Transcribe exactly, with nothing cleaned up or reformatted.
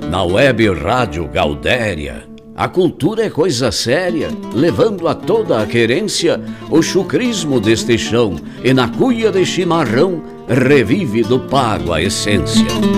Na web Rádio Gaudéria, a cultura é coisa séria, levando a toda a querência o chucrismo deste chão, e na cuia de chimarrão revive do pago a essência.